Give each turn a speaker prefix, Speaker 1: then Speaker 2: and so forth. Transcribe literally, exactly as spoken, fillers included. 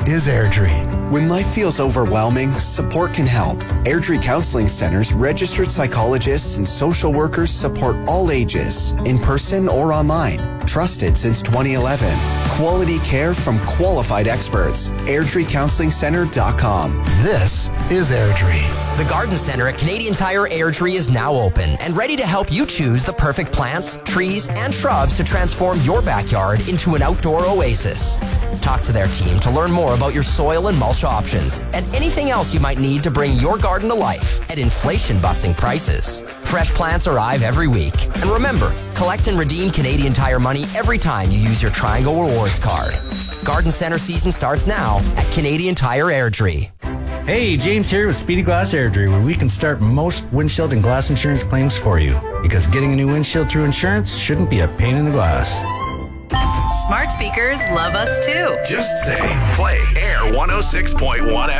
Speaker 1: is Airdrie.
Speaker 2: When life feels overwhelming, support can help. Airdrie Counseling Center's registered psychologists and social workers support all ages, in person or online. Trusted since twenty eleven. Quality care from qualified experts. airdrie counseling center dot com.
Speaker 1: This is Airdrie.
Speaker 3: The Garden Center at Canadian Tire Airdrie is now open and ready to help you choose the perfect plants, trees, and shrubs to transform your backyard into an outdoor oasis. Talk to their team to learn more about your soil and mulch options and anything else you might need to bring your garden to life at inflation-busting prices. Fresh plants arrive every week. And remember, collect and redeem Canadian Tire money every time you use your Triangle Rewards card. Garden Center season starts now at Canadian Tire Airdrie.
Speaker 4: Hey, James here with Speedy Glass Airdrie, where we can start most windshield and glass insurance claims for you. Because getting a new windshield through insurance shouldn't be a pain in the glass.
Speaker 5: Smart speakers love us too.
Speaker 6: Just say, play Air one oh six point one